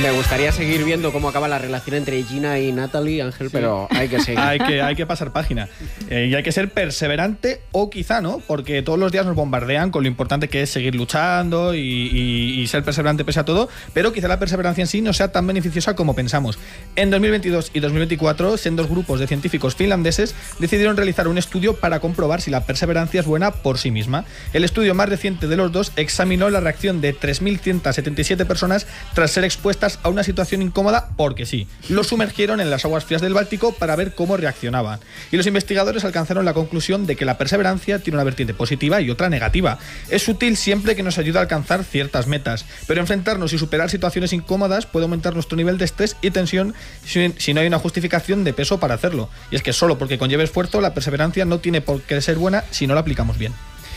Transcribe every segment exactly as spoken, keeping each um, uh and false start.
Me gustaría seguir viendo cómo acaba la relación entre Gina y Natalie, Ángel, sí. Pero hay que seguir. hay, que, hay que pasar página. Eh, y hay que ser perseverante o quizá no, porque todos los días nos bombardean con lo importante que es seguir luchando y, y, y ser perseverante pese a todo, pero quizá la perseverancia en sí no sea tan beneficiosa como pensamos. En dos mil veintidós y dos mil veinticuatro, sendos grupos de científicos finlandeses decidieron realizar un estudio para comprobar si la perseverancia es buena por sí misma. El estudio más reciente de los dos examinó la reacción de tres mil ciento setenta y siete personas tras ser expuestas a una situación incómoda porque sí. Los sumergieron en las aguas frías del Báltico para ver cómo reaccionaban. Y los investigadores alcanzaron la conclusión de que la perseverancia tiene una vertiente positiva y otra negativa. Es útil siempre que nos ayude a alcanzar ciertas metas, pero enfrentarnos y superar situaciones incómodas puede aumentar nuestro nivel de estrés y tensión si, si no hay una justificación de peso para hacerlo. Y es que solo porque conlleve esfuerzo, la perseverancia no tiene por qué ser buena si no la aplicamos bien.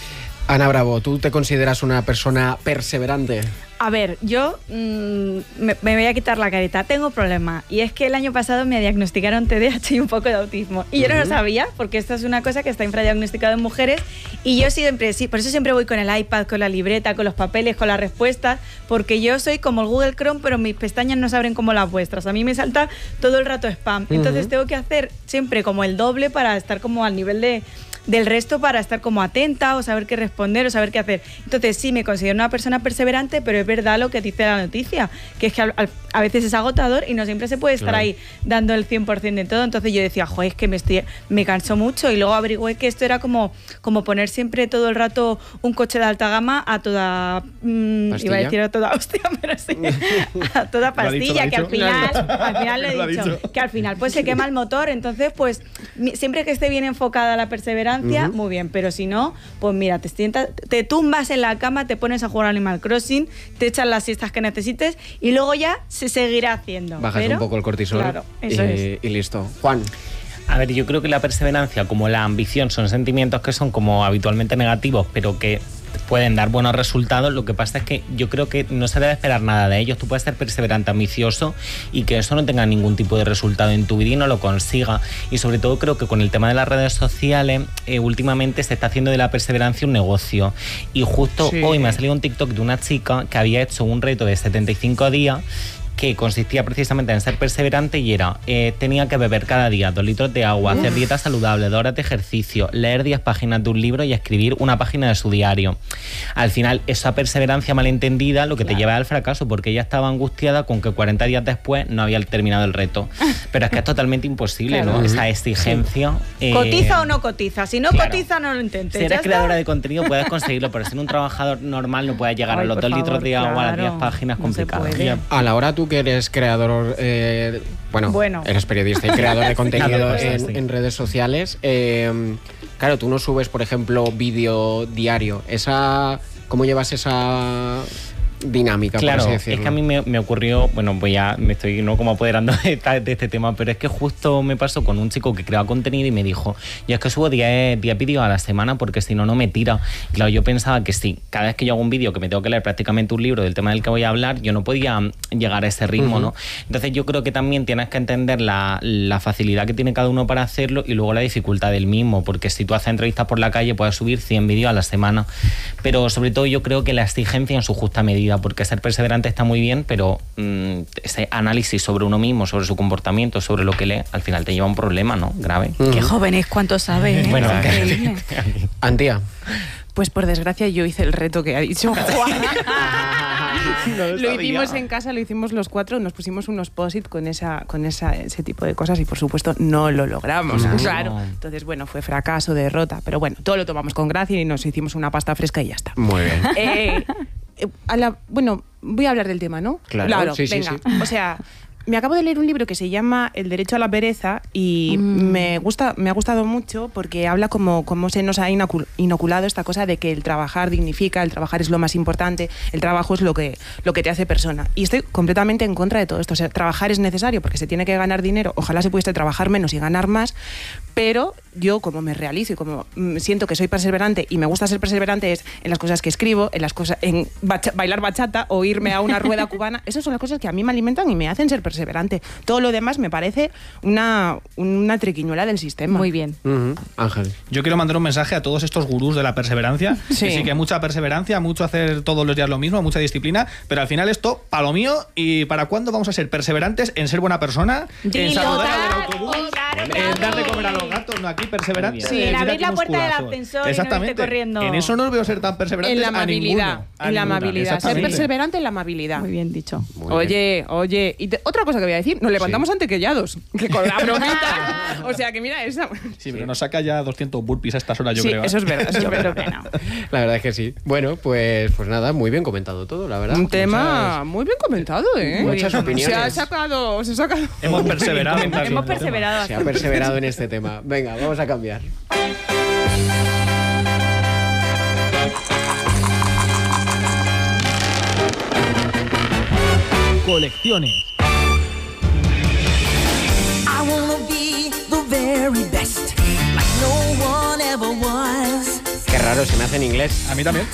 Ana Bravo, ¿tú te consideras una persona perseverante? A ver, yo mmm, me, me voy a quitar la careta. Tengo un problema, y es que el año pasado me diagnosticaron T D A H y un poco de autismo. Y yo no lo sabía, porque esto es una cosa que está infradiagnosticada en mujeres. Y yo siempre, sí, por eso siempre voy con el iPad, con la libreta, con los papeles, con las respuestas, porque yo soy como el Google Chrome, pero mis pestañas no se abren como las vuestras. A mí me salta todo el rato spam. Entonces uh-huh. tengo que hacer siempre como el doble para estar como al nivel de... del resto, para estar como atenta o saber qué responder o saber qué hacer. Entonces sí, me considero una persona perseverante, pero es verdad lo que dice la noticia, que es que a, a veces es agotador y no siempre se puede estar claro. ahí dando el cien por ciento de todo. Entonces yo decía, joder, es que me, estoy, me canso mucho, y luego averigüé que esto era como, como poner siempre todo el rato un coche de alta gama a toda... Mmm, iba a decir a toda hostia, pero sí, a toda pastilla, que al final, al final le he dicho, que al final pues se quema el motor. Entonces pues siempre que esté bien enfocada la perseverancia, Uh-huh. muy bien, pero si no, pues mira, te, sientas, te tumbas en la cama, te pones a jugar Animal Crossing, te echas las siestas que necesites y luego ya se seguirá haciendo. Bajas pero, un poco el cortisol, claro, eso y, es. y listo. Juan. A ver, yo creo que la perseverancia como la ambición son sentimientos que son como habitualmente negativos, pero que pueden dar buenos resultados. Lo que pasa es que yo creo que no se debe esperar nada de ellos. Tú puedes ser perseverante, ambicioso, y que eso no tenga ningún tipo de resultado en tu vida y no lo consiga. Y sobre todo creo que con el tema de las redes sociales, eh, últimamente se está haciendo de la perseverancia un negocio. Y justo sí. hoy me ha salido un TikTok de una chica que había hecho un reto de setenta y cinco días que consistía precisamente en ser perseverante, y era, eh, tenía que beber cada día dos litros de agua, Uf. hacer dieta saludable, dos horas de ejercicio, leer diez páginas de un libro y escribir una página de su diario. Al final, esa perseverancia malentendida lo que claro. te lleva al fracaso, porque ella estaba angustiada con que cuarenta días después no había terminado el reto. Pero es que es totalmente imposible, claro. ¿no? Esa exigencia. Sí. Eh, ¿Cotiza o no cotiza? Si no claro. cotiza, no lo intentes. Si eres creadora de contenido puedes conseguirlo, pero siendo un trabajador normal no puedes llegar Ay, a los dos favor, litros de agua, claro. a las diez páginas, no complicado. A la hora tú que eres creador, eh, bueno, bueno, eres periodista y creador de contenido en, en redes sociales, eh, claro, tú no subes, por ejemplo, vídeo diario. Esa, ¿cómo llevas esa dinámica, claro, por así decirlo? Es que a mí me, me ocurrió, bueno, pues ya me estoy no como apoderando de, de este tema, pero es que justo me pasó con un chico que creaba contenido y me dijo, yo es que subo diez vídeos a la semana porque si no, no me tira. Y claro, yo pensaba que sí, cada vez que yo hago un vídeo que me tengo que leer prácticamente un libro del tema del que voy a hablar, yo no podía llegar a ese ritmo, uh-huh. ¿no? Entonces yo creo que también tienes que entender la, la facilidad que tiene cada uno para hacerlo y luego la dificultad del mismo, porque si tú haces entrevistas por la calle puedes subir cien vídeos a la semana, pero sobre todo yo creo que la exigencia en su justa medida, porque ser perseverante está muy bien, pero mmm, ese análisis sobre uno mismo, sobre su comportamiento, sobre lo que lee, al final te lleva a un problema, ¿no? Grave. Uh-huh. Qué joven es, cuánto sabe, ¿eh? Bueno, increíble. Antía. Pues por desgracia yo hice el reto que ha dicho Juan. No lo, lo hicimos en casa, lo hicimos los cuatro, nos pusimos unos post-it con esa, con esa, ese tipo de cosas y por supuesto no lo logramos, no. claro. Entonces, bueno, fue fracaso, derrota, pero bueno, todo lo tomamos con gracia y nos hicimos una pasta fresca y ya está. Muy bien. Eh, a la, bueno, voy a hablar del tema, ¿no? Claro, claro sí, venga. Sí, sí. O sea, me acabo de leer un libro que se llama El derecho a la pereza y mm. me gusta, me ha gustado mucho porque habla como, como se nos ha inoculado esta cosa de que el trabajar dignifica, el trabajar es lo más importante, el trabajo es lo que, lo que te hace persona. Y estoy completamente en contra de todo esto. O sea, trabajar es necesario porque se tiene que ganar dinero. Ojalá se pudiese trabajar menos y ganar más, pero yo como me realizo y como mm, siento que soy perseverante y me gusta ser perseverante es en las cosas que escribo, en las cosas, en bacha, bailar bachata o irme a una rueda cubana. Esas son las cosas que a mí me alimentan y me hacen ser perseverante. perseverante. Todo lo demás me parece una, una triquiñuela del sistema. Muy bien. Uh-huh. Ángel. Yo quiero mandar un mensaje a todos estos gurús de la perseverancia. Sí. Que sí, que mucha perseverancia, mucho hacer todos los días lo mismo, mucha disciplina, pero al final esto, para lo mío, ¿y para cuándo vamos a ser perseverantes en ser buena persona? Dilo, en saludar al claro, autobús, claro, en dar de claro. comer a los gatos, no aquí, perseverantes. Sí, en en abrir la puerta del ascensor y no irte corriendo. En eso no os veo ser tan perseverantes En la a amabilidad, ninguno, a en la ninguna. amabilidad. Ser Exactamente. perseverante en la amabilidad. Muy bien dicho. Muy oye, bien. oye, y te- otra cosa que voy a decir, nos levantamos Sí. antequellados, que con la bromita, o sea que mira esa. Sí, pero nos saca ya doscientos burpees a estas horas, yo Sí, creo. ¿eh? eso es verdad, eso es Yo verdad. creo que no. La verdad es que sí. Bueno, pues, pues nada, muy bien comentado todo, la verdad. Un tema Muchas- muy bien comentado, ¿eh? Muchas Se opiniones. ha sacado, se ha sacado. Hemos perseverado. Hemos perseverado. Se ha perseverado en este tema. Venga, vamos a cambiar. Colecciones. I wanna be the very best, like no one ever was. Qué raro, se me hace en inglés. A mí también.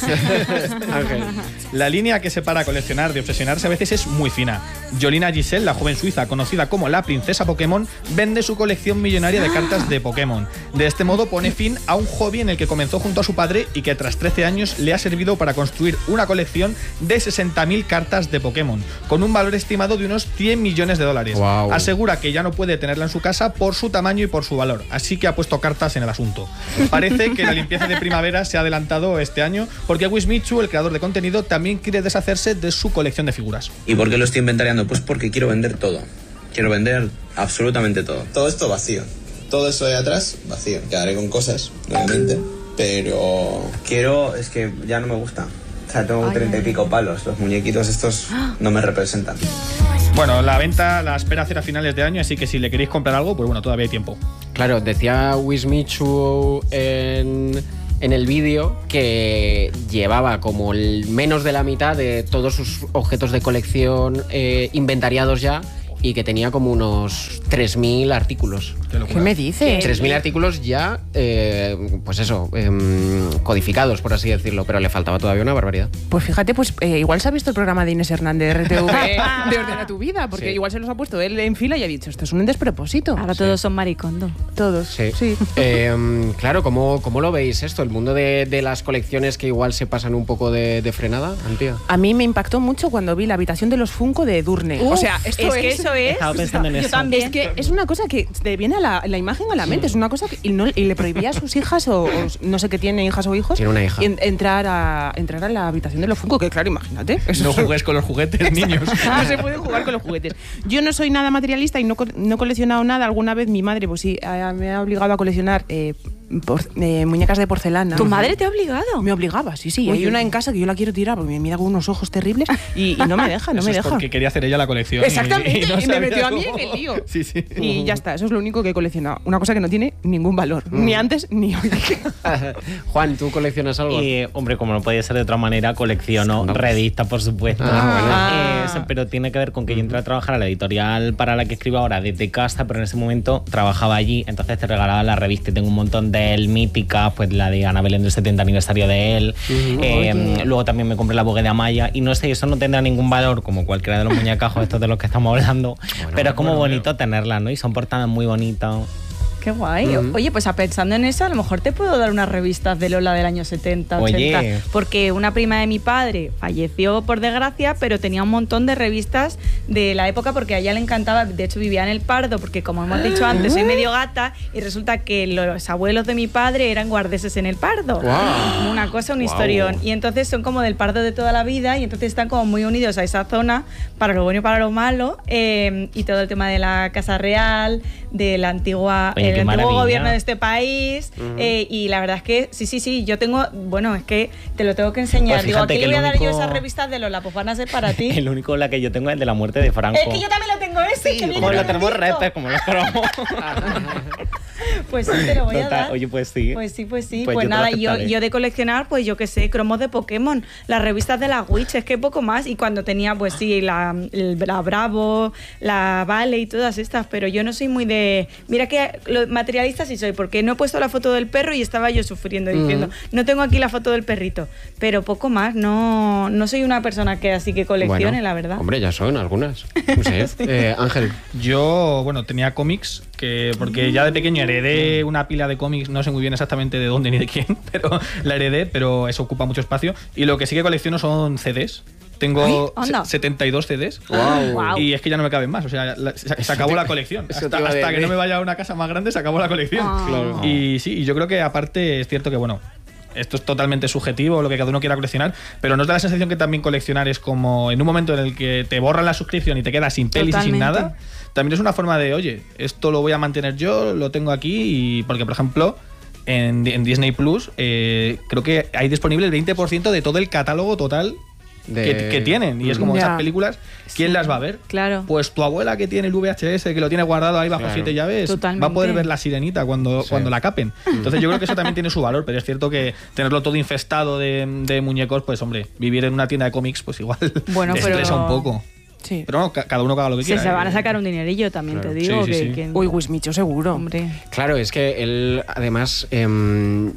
Ángel. La línea que separa coleccionar de obsesionarse a veces es muy fina. Yolina Giselle, la joven suiza conocida como la princesa Pokémon, vende su colección millonaria de cartas de Pokémon. De este modo pone fin a un hobby en el que comenzó junto a su padre y que tras trece años le ha servido para construir una colección de sesenta mil cartas de Pokémon, con un valor estimado de unos cien millones de dólares. Wow. Asegura que ya no puede tenerla en su casa por su tamaño y por su valor, así que ha puesto cartas en el asunto. Parece que la limpieza de primavera se ha adelantado este año porque Wismichu, el creador de contenido, también quiere deshacerse de su colección de figuras. ¿Y por qué lo estoy inventariando? Pues porque quiero vender todo. Quiero vender absolutamente todo. Todo esto vacío. Todo eso de atrás, vacío. Quedaré con cosas, obviamente, pero quiero... es que ya no me gusta. O sea, tengo treinta y pico palos. Los muñequitos estos no me representan. Bueno, la venta la espera hacer a finales de año, así que si le queréis comprar algo, pues bueno, todavía hay tiempo. Claro, decía Wismichu en, en el vídeo que llevaba como el menos de la mitad de todos sus objetos de colección eh, inventariados ya y que tenía como unos tres mil artículos. ¿Qué me dices? tres mil artículos ya, eh, pues eso, eh, codificados, por así decirlo, pero le faltaba todavía una barbaridad. Pues fíjate, pues eh, igual se ha visto el programa de Inés Hernández de R T V de Ordena tu Vida, porque Sí. igual se los ha puesto él en fila y ha dicho, esto es un despropósito. Ahora todos son maricondo. Todos. Sí. Sí. Eh, claro, ¿cómo, ¿cómo lo veis esto? El mundo de, de las colecciones que igual se pasan un poco de, de frenada, Antía. A mí me impactó mucho cuando vi la habitación de los Funko de Edurne. Uf, o sea, esto es que eso es. Estaba pensando en Yo eso. también. Es que es una cosa que te viene a la, la imagen a la mente, es una cosa que y, no, y le prohibía a sus hijas o, o no sé qué tiene, hijas o hijos, Tiene una hija. en- entrar, a, entrar a la habitación de los Funko, que claro, imagínate. Eso No es- juguéis con los juguetes, niños. no se puede jugar con los juguetes. Yo no soy nada materialista y no, co- no he coleccionado nada. Alguna vez mi madre, pues sí, eh, me ha obligado a coleccionar eh, por- eh, muñecas de porcelana. ¿Tu madre te ha obligado? Me obligaba, sí, sí. Uy, Hay uy. una en casa que yo la quiero tirar porque me mira con unos ojos terribles y, y no me deja, no Eso me es deja. porque quería hacer ella la colección. y- Exactamente, y, no me sabía metió a mí cómo. en el lío. Sí, sí. Y ya está, eso es lo único que he coleccionado. Una cosa que no tiene ningún valor, ni antes ni hoy. Juan, ¿tú coleccionas algo? Eh, hombre, como no podía ser de otra manera, colecciono No. revistas, por supuesto. Ah, bueno. Ah. Eh, eso, pero tiene que ver con que yo entré a trabajar a la editorial para la que escribo ahora desde casa, pero en ese momento trabajaba allí, entonces te regalaban la revista y tengo un montón de él míticas, pues la de Ana Belén del setenta aniversario de él. Eh, luego también me compré la Bogue de Amaya y no sé, eso no tendrá ningún valor como cualquiera de los muñecajos estos de los que estamos hablando, pero es como bueno, bonito tenerlas, ¿no? Y son portadas muy bonitas. Qué guay. Ujú. Oye, pues a pensando en eso, a lo mejor te puedo dar unas revistas de Lola del año setenta, Oye. ochenta. Porque una prima de mi padre falleció por desgracia, pero tenía un montón de revistas de la época porque a ella le encantaba. De hecho, vivía en el Pardo, porque como hemos dicho antes, soy medio gata y resulta que los abuelos de mi padre eran guardeses en el Pardo. Guau. Una cosa, un Guau. historión. Y entonces son como del Pardo de toda la vida y entonces están como muy unidos a esa zona para lo bueno y para lo malo. eh, y todo el tema de la Casa Real, de la antigua, Oye, el qué antiguo maravilla. gobierno de este país. eh, y la verdad es que sí, sí, sí, yo tengo, bueno, es que te lo tengo que enseñar. Pues Digo, ¿a fíjate qué que le voy a el dar yo único- esas revistas de Lola? Pues van a ser para ti. El único la que yo tengo es el de la muerte de Franco. Es que yo también lo tengo ese. que viene Como con lo un tenemos disco. repes, como los cromos. Pues sí, te lo voy Total, a dar. Oye, pues sí. Pues sí, pues sí. Pues Pues, yo te nada, lo yo, aceptaré. yo de coleccionar, pues yo qué sé, cromos de Pokémon, las revistas de la Witch, es que poco más. Y cuando tenía, pues sí, la, el- la Bravo, la Vale y todas estas, pero yo no soy muy de... Mira que lo, materialista sí soy, porque no he puesto la foto del perro y estaba yo sufriendo diciendo, Mm. no tengo aquí la foto del perrito. Pero poco más, no, no soy una persona que así que coleccione, Bueno, la verdad. Hombre, ya son algunas. No sé. Eh, Ángel. Yo, bueno, tenía cómics, que porque ya de pequeño heredé una pila de cómics, no sé muy bien exactamente de dónde ni de quién, pero la heredé, pero eso ocupa mucho espacio. Y lo que sí que colecciono son C Ds. Tengo Ay, anda. se- setenta y dos C Ds. Wow. Guau. Y es que ya no me caben más. O sea, la- se, se acabó la colección. eso Hasta, te iba a hasta que decir. no me vaya a una casa más grande, se acabó la colección. Ah. Claro. Y sí, y yo creo que aparte es cierto que, bueno, esto es totalmente subjetivo, lo que cada uno quiera coleccionar, pero ¿nos da la sensación que también coleccionar es como en un momento en el que te borran la suscripción y te quedas sin pelis y sin Totalmente. nada? También es una forma de, oye, esto lo voy a mantener yo, lo tengo aquí, y porque, por ejemplo, en, en Disney Plus eh, creo que hay disponible el veinte por ciento de todo el catálogo total De- que, que tienen. Y es como Ya. esas películas, ¿quién las va a ver? Claro. Pues tu abuela que tiene el V H S, que lo tiene guardado ahí bajo Claro. siete llaves, Totalmente. va a poder ver La Sirenita cuando, Sí. cuando la capen. Entonces yo creo que eso también tiene su valor, pero es cierto que tenerlo todo infestado de, de muñecos, pues hombre, vivir en una tienda de cómics, pues igual Bueno, te pero- estresa un poco. Sí. Pero no, ca- cada uno que haga lo que Sí, quiera. se ¿eh? van a sacar un dinerillo, también Claro. te digo. Sí, sí, que, sí. que- Uy, Wismicho seguro. hombre. Claro, es que él, además, em,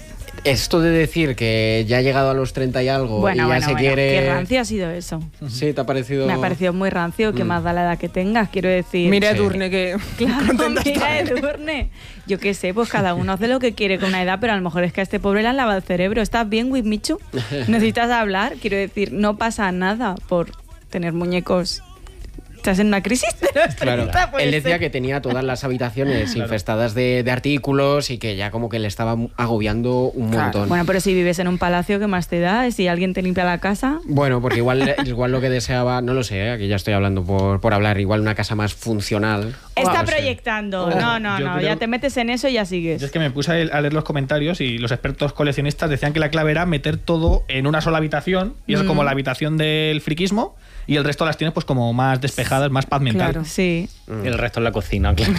esto de decir que ya ha llegado a los treinta y algo Bueno, y ya bueno, se bueno, quiere... qué rancio ha sido eso. Sí, ¿te ha parecido...? Me ha parecido muy rancio, que Mm. más da la edad que tengas, quiero decir. Mira, Sí. Edurne, que Claro, contenta mira, está. Edurne. Yo qué sé, pues cada uno hace lo que quiere con una edad, pero a lo mejor es que a este pobre le han lavado el cerebro. ¿Estás bien, Wismichu? ¿Necesitas hablar? Quiero decir, no pasa nada por tener muñecos. ¿Estás en una crisis de los Claro, treinta? Puede él decía ser. que tenía todas las habitaciones infestadas de, de artículos y que ya como que le estaba agobiando un Claro. montón. Bueno, pero si vives en un palacio, ¿qué más te da? Si alguien te limpia la casa... Bueno, porque igual, igual lo que deseaba, no lo sé, ¿eh? Aquí ya estoy hablando por, por hablar, igual una casa más funcional. Está No sé. proyectando. Oh, no, no, yo no. creo- Ya te metes en eso y ya sigues. Yo es que me puse a a leer los comentarios y los expertos coleccionistas decían que la clave era meter todo en una sola habitación, y es Mm. como la habitación del friquismo, y el resto las tienes pues como más despejadas, más paz mental. Claro. Sí. Y el resto en la cocina, claro.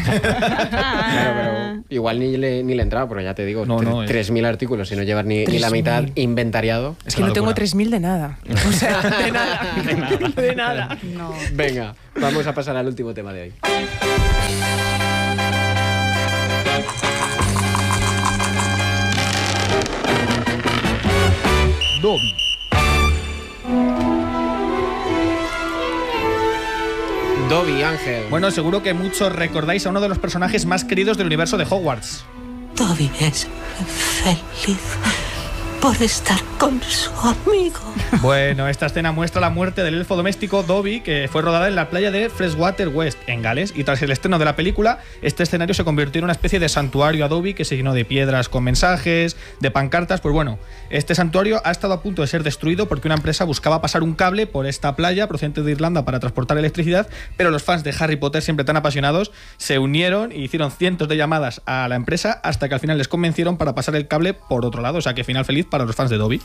Claro, pero igual ni le, ni le entraba, porque ya te digo, No, tre- no, es- tres mil artículos y no llevar ni, ni la mitad tres mil. inventariado. Es que no una tengo locura. tres mil de nada. O sea, de nada. De nada. De nada. No. Venga, vamos a pasar al último tema de hoy. Dobby. Dobby, Ángel. Bueno, seguro que muchos recordáis a uno de los personajes más queridos del universo de Hogwarts. Toby es feliz por estar con su amigo. Bueno, esta escena muestra la muerte del elfo doméstico Dobby, que fue rodada en la playa de Freshwater West, en Gales, y tras el estreno de la película, este escenario se convirtió en una especie de santuario a Dobby que se llenó de piedras con mensajes, de pancartas. Pues bueno, este santuario ha estado a punto de ser destruido porque una empresa buscaba pasar un cable por esta playa procedente de Irlanda para transportar electricidad, pero los fans de Harry Potter, siempre tan apasionados, se unieron y hicieron cientos de llamadas a la empresa hasta que al final les convencieron para pasar el cable por otro lado. O sea que final feliz para los fans de Dobby.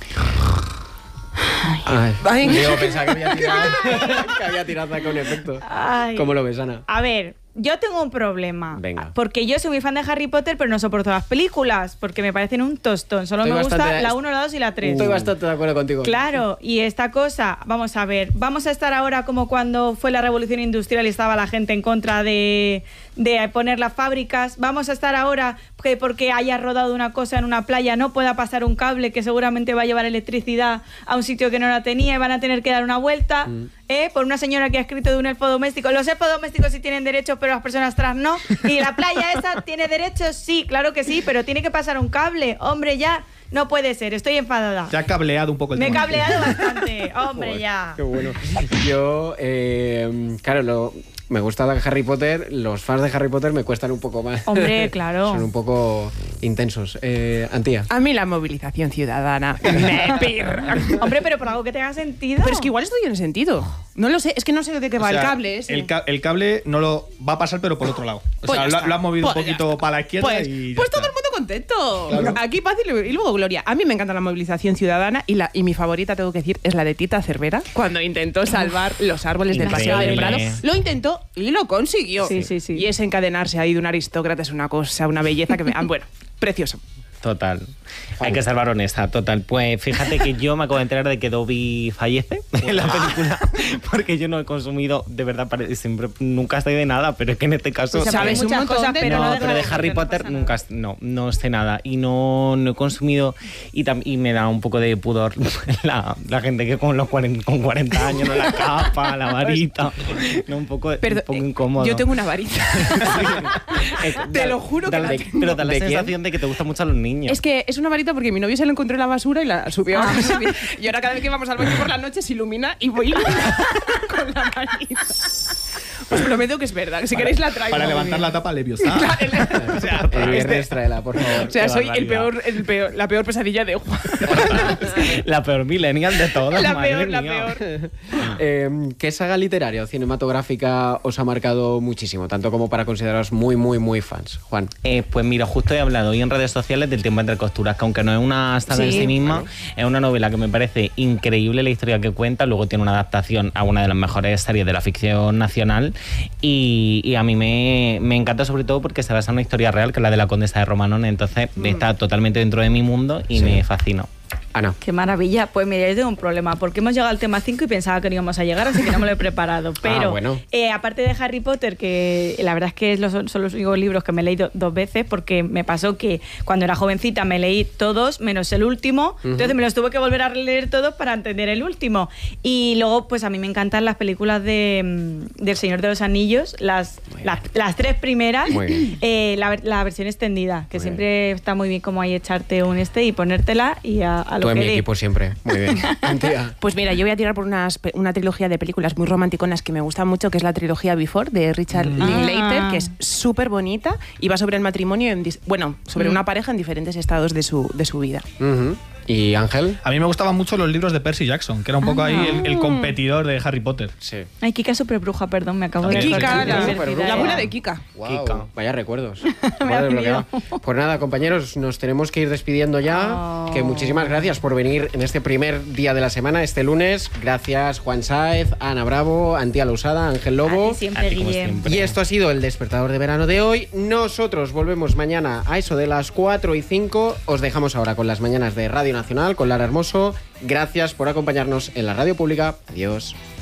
Ay, Ay. Digo, pensaba que había tirado, que había tirado con efecto. Ay. ¿Cómo lo ves, Ana? A ver, yo tengo un problema. Venga. Porque yo soy muy fan de Harry Potter, pero no soporto las películas, porque me parecen un tostón. Solo Estoy me gusta bastante- la uno, la dos y la tres. Estoy bastante de acuerdo contigo. Claro, y esta cosa, vamos a ver, vamos a estar ahora como cuando fue la revolución industrial y estaba la gente en contra de, de poner las fábricas. Vamos a estar ahora que porque haya rodado una cosa en una playa no pueda pasar un cable que seguramente va a llevar electricidad a un sitio que no la tenía y van a tener que dar una vuelta, ¿eh? Por una señora que ha escrito de un elfo doméstico. Los elfos domésticos sí tienen derechos, pero las personas trans no. Y la playa esa tiene derechos, sí, claro que sí, pero tiene que pasar un cable. Hombre, ya no puede ser, estoy enfadada. Te ha cableado un poco el Me he tema. cableado bastante, hombre, Joder, ya. Qué bueno. Yo, eh, claro, lo, me gusta Harry Potter. Los fans de Harry Potter me cuestan un poco más. Hombre, claro. Son un poco intensos. Eh, Antía. A mí la movilización ciudadana me pirra. Hombre, pero por algo que tenga sentido. Pero es que igual esto tiene sentido. No lo sé, es que no sé de qué va O sea, el cable ese. El, ca- el cable no lo va a pasar, pero por otro lado. O Pues sea, ya lo, está. lo han movido Pues un ya poquito está. para la izquierda Pues, y ya pues está. todo el mundo contento. Claro. Aquí paz y luego gloria. A mí me encanta la movilización ciudadana y, la, y mi favorita, tengo que decir, es la de Tita Cervera, cuando intentó salvar los árboles del Paseo del Prado. Lo intentó y lo consiguió. Sí, sí, sí. Y ese encadenarse ahí de un aristócrata es una cosa, una belleza que me... Bueno, precioso. Total. Hay que ser baronesa, total. Pues fíjate que yo me acabo de enterar de que Dobby fallece en la película, porque yo no he consumido, de verdad, siempre, nunca sé de nada, pero es que en este caso... Pues sabes muchas cosas, pero no, no, pero de Harry Potter no nunca, no, no sé nada. Y no, no he consumido, y, tam, y me da un poco de pudor la, la gente que con los cuarenta, con cuarenta años, ¿no? La capa, la varita, no, un poco, Perdón, un poco incómodo. Yo tengo una varita. Sí. Te da, lo juro da, que de, la Pero da la ¿De sensación quién? de que te gustan mucho a los niños. Es que es una varita porque mi novio se la encontró en la basura y la subió. Ah. Y ahora cada vez que vamos al baño por la noche se ilumina y voy con la varita. Os prometo que es verdad, que si para, queréis la traigo. Para levantar la tapa Leviosa. O sea, el viernes este, tráela, por favor. O sea, soy el peor, el peor, la peor pesadilla de Juan. La peor millennial de todas. La peor, mía. la peor. eh, ¿Qué saga literaria o cinematográfica os ha marcado muchísimo, tanto como para consideraros muy, muy, muy fans? Juan. Eh, pues mira, justo he hablado hoy en redes sociales del Tiempo entre costuras, que aunque no es una saga sí, en sí misma, bueno. es una novela que me parece increíble la historia que cuenta, luego tiene una adaptación a una de las mejores series de la ficción nacional y, y a mí me, me encanta sobre todo porque se basa en una historia real, que es la de la Condesa de Romanón, entonces mm. está totalmente dentro de mi mundo y sí. me fascinó. Ana. Qué maravilla. Pues mira, yo tengo un problema, porque hemos llegado al tema cinco y pensaba que no íbamos a llegar, así que no me lo he preparado. Pero, ah, bueno. eh, aparte de Harry Potter, que la verdad es que los, son los únicos libros que me he leído dos veces, porque me pasó que cuando era jovencita me leí todos, menos el último, uh-huh. entonces me los tuve que volver a leer todos para entender el último. Y luego, pues a mí me encantan las películas de, del Señor de los Anillos, las, las, las tres primeras, eh, la, la versión extendida, que muy siempre bien. Está muy bien como ahí echarte un este y ponértela y a, a Tú en mi equipo siempre. Muy bien. Pues mira, yo voy a tirar por unas, una trilogía de películas muy romanticonas que me gustan mucho, que es la trilogía Before, de Richard mm. Linklater, ah. que es súper bonita y va sobre el matrimonio, en, bueno, sobre mm. una pareja en diferentes estados de su, de su vida. Uh-huh. ¿Y Ángel? A mí me gustaban mucho los libros de Percy Jackson, que era un poco ah. ahí el, el competidor de Harry Potter. Sí. Ay, Kika super bruja, perdón, me acabo de... Kika, la, la buena de Kika. Wow, Kika. Vaya recuerdos. Pues nada, compañeros, nos tenemos que ir despidiendo ya. Oh. Que muchísimas gracias por venir en este primer día de la semana, este lunes. Gracias Juan Sáez, Ana Bravo, Antía Lousada, Ángel Lobo. A ti siempre, Guillem. Y esto ha sido el despertador de verano de hoy. Nosotros volvemos mañana a eso de las cuatro y cinco. Os dejamos ahora con las mañanas de Radio Nacional, con Lara Hermoso. Gracias por acompañarnos en la radio pública. Adiós.